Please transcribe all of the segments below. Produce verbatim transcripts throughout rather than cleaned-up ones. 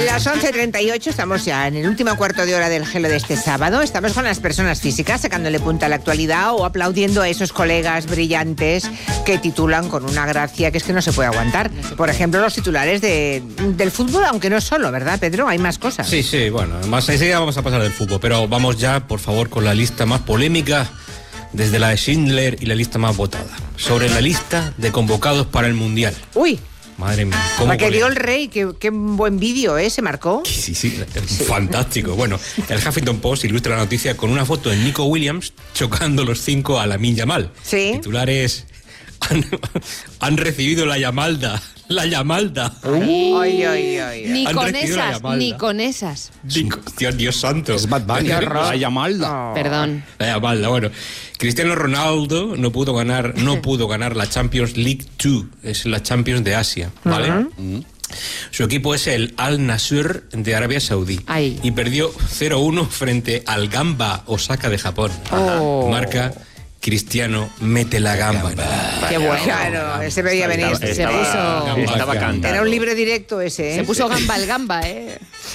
Las once treinta y ocho, estamos ya en el último cuarto de hora del Gelo de este sábado. Estamos con las personas físicas sacándole punta a la actualidad o aplaudiendo a esos colegas brillantes que titulan con una gracia que es que no se puede aguantar. Por ejemplo, los titulares de, del fútbol, aunque no solo, ¿verdad, Pedro? Hay más cosas. Sí, sí, bueno, más enseguida vamos a pasar del fútbol, pero vamos ya, por favor, con la lista más polémica, desde la de Schindler y la lista más votada. Sobre la lista de convocados para el Mundial. Uy. Madre mía. La que dio el rey, qué, qué buen vídeo, ¿eh? Se marcó. Sí, sí, sí, fantástico. Bueno, el Huffington Post ilustra la noticia con una foto de Nico Williams chocando los cinco a Lamine Yamal. Sí. Titulares: han, han recibido la llamalda. La llamalda. Ay, ay, ay, ay. Ni Han con recibido la esas, llamalda. ni con esas. Dios, Dios, Dios santo. Es Bad Bunny, la llamalda. Oh. Perdón. La llamalda, bueno. Cristiano Ronaldo no pudo ganar, no pudo ganar la Champions League dos, es la Champions de Asia, ¿vale? Uh-huh. Su equipo es el Al Nassr de Arabia Saudí. Ay. Y perdió cero uno frente al Gamba Osaka de Japón. Oh. Marca: Cristiano mete la gamba. Qué bueno. Claro, ese veía venir. Estaba, se puso, estaba cantando. Era un libro directo ese, ¿eh? se puso gamba el gamba, ¿eh?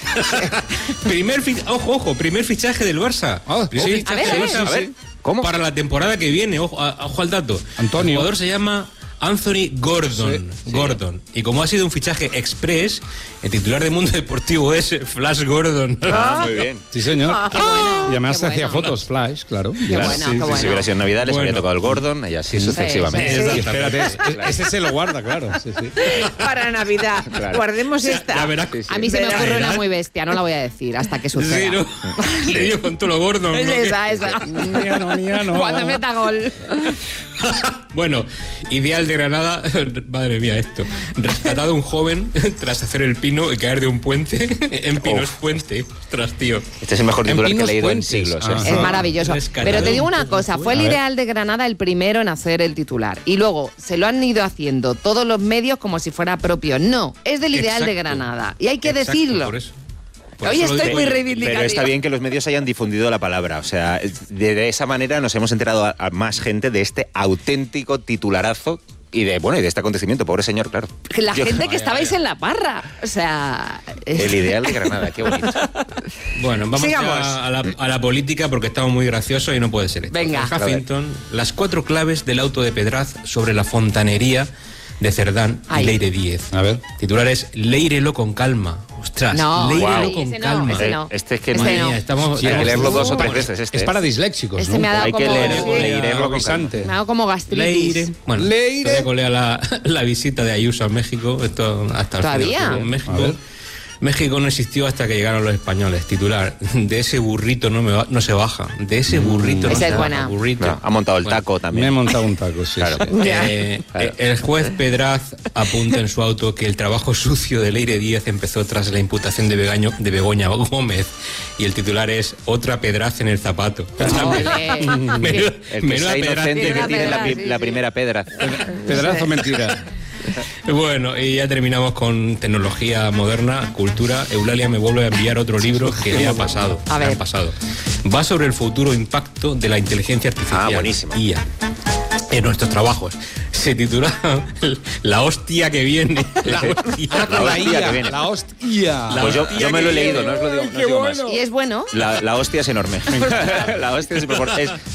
primer fi- ojo, ojo, primer fichaje del Barça. Ah, primer sí. fichaje A ver, del a ver. Barça A ver, ¿cómo? para la temporada que viene. Ojo, a- ojo al dato. Antonio. El jugador se llama Anthony Gordon. Sí, sí. Gordon. Y como ha sido un fichaje express, el titular de Mundo Deportivo es Flash Gordon. Ah, muy bien. Sí, señor. Qué bueno, Y además qué se hacía bueno. fotos flash, claro. Qué Claro, bueno, sí, qué sí, bueno. Si hubiera sido en Navidad, les Bueno. habría tocado el Gordon y así sucesivamente. sí. Y espérate, es- es- ese se lo guarda, claro. Sí, sí. Para Navidad. Claro. Guardemos Ya esta. verás. Sí, sí. A mí se me Verás. ocurre una muy bestia, no la voy a decir hasta que suceda. Sí, ¿no? Le dio con todo lo Gordon. ¿no? Es esa, esa. Mía no, mía no. Cuando meta gol. Bueno, Ideal de Granada, madre mía esto, rescatado un joven tras hacer el pino y caer de un puente en Pinos Puente. Ostras, tío. Este es el mejor En titular que he Pinos leído Puentes. en siglos. ¿eh? Ah. Es maravilloso. Rescatado Pero te digo un una poco, cosa, fue el a ver. Ideal de Granada el primero en hacer el titular. Y luego se lo han ido haciendo todos los medios como si fuera propio. No, es del Ideal de Exacto. Granada. Y hay que Exacto, decirlo. por eso. Por Hoy eso lo estoy digo muy yo. reivindicativa. Pero está bien que los medios hayan difundido la palabra. O sea, de, de esa manera nos hemos enterado a, a más gente de este auténtico titularazo y de, bueno, y de este acontecimiento. Pobre señor, claro. La Yo- gente que Vaya, estabais vaya. en la parra. O sea... El Ideal de Granada, qué bonito. Bueno, vamos Sigamos. ya a la, a la política porque estamos muy graciosos y no puede ser esto. Venga. En Huffington, las cuatro claves del auto de Pedraz sobre la fontanería de Cerdán Ay. y Leire Díez. A ver. Titulares: léirelo con calma. Ostras, No, léirelo wow. con ese no, calma. ese no. Este es que Ese Madre no. mía, estamos, Sí, hay que estamos- leerlo dos o Uh, tres veces. Este, Es para ¿eh? disléxicos, Este ¿no? me ha dado Hay que como... leer, sí, leerlo con Guisante. me ha dado como gastritis. Leire. Bueno, Leire. todavía colea la, la visita de Ayuso a México. Esto hasta el ¿Todavía? final. En A México, ver. México no existió hasta que llegaron los españoles. Titular: de ese burrito no, me va- no se baja. De ese burrito no Esa se es baja. buena. Burrito. No, ha montado el Bueno, taco Me he también. montado un taco, sí. Claro. sí. Eh, Claro. El juez Pedraz apunta en su auto que el trabajo sucio de Leire Díez empezó tras la imputación de, Begaño, de Begoña Gómez, y el titular es: otra Pedraz en el zapato. Ole. Menuda, El que menuda sea Pedraz. inocente que Pedra, tiene la, pedra, pri- sí, la sí. primera pedra. Pedrazo, mentira. Bueno, y ya terminamos con tecnología moderna, cultura. Eulalia me vuelve a enviar otro libro que le ha pasado. A le ha ver. pasado. Va sobre el futuro impacto de la inteligencia artificial. Ah, buenísimo. I A. En nuestros trabajos. Se titula La hostia que viene. La hostia. La hostia que viene. La hostia. La Pues yo, hostia yo me que lo he viene. leído, no os lo digo, no os digo más. Y es bueno. La, la hostia es enorme. La hostia es, es